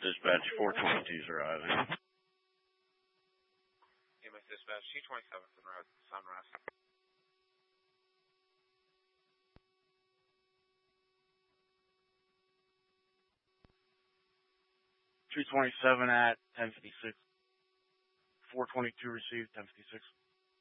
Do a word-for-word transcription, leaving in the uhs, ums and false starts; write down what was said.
Dispatch four twenty-two's arriving. E M S Dispatch two twenty-seven Sunrise. two twenty-seven at ten fifty-six. four twenty-two received, ten fifty-six.